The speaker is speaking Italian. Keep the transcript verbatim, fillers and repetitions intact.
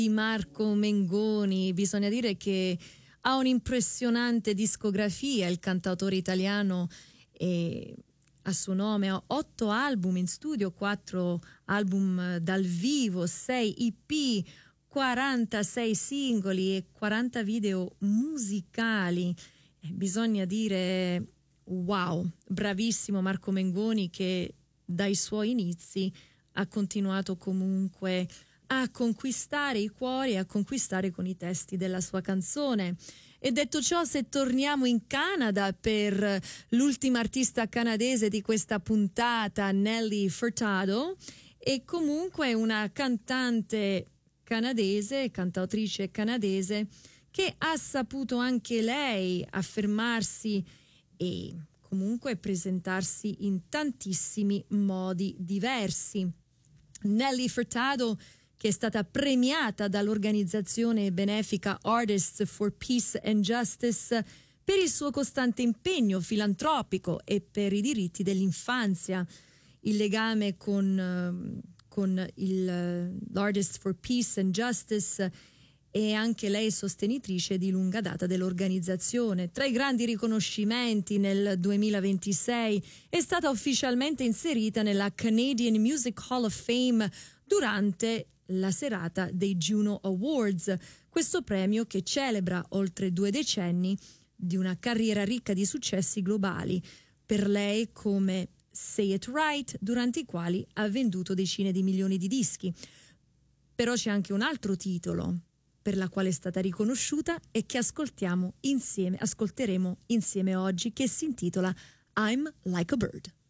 di Marco Mengoni. Bisogna dire che ha un'impressionante discografia, il cantautore italiano, e a suo nome ha otto album in studio, quattro album dal vivo, sei E P, quarantasei singoli e quaranta video musicali. Bisogna dire wow, bravissimo Marco Mengoni, che dai suoi inizi ha continuato comunque a conquistare i cuori, a conquistare con i testi della sua canzone. E detto ciò, se torniamo in Canada per l'ultima artista canadese di questa puntata, Nelly Furtado, è comunque una cantante canadese, cantautrice canadese, che ha saputo anche lei affermarsi e comunque presentarsi in tantissimi modi diversi. Nelly Furtado, che è stata premiata dall'organizzazione benefica Artists for Peace and Justice per il suo costante impegno filantropico e per i diritti dell'infanzia. Il legame con, con il, l'Artists for Peace and Justice, e anche lei sostenitrice di lunga data dell'organizzazione. Tra i grandi riconoscimenti, nel duemilaventisei è stata ufficialmente inserita nella Canadian Music Hall of Fame durante la serata dei Juno Awards, questo premio che celebra oltre due decenni di una carriera ricca di successi globali per lei, come Say It Right, durante i quali ha venduto decine di milioni di dischi. Però c'è anche un altro titolo per la quale è stata riconosciuta e che ascoltiamo insieme, ascolteremo insieme oggi, che si intitola I'm Like a Bird.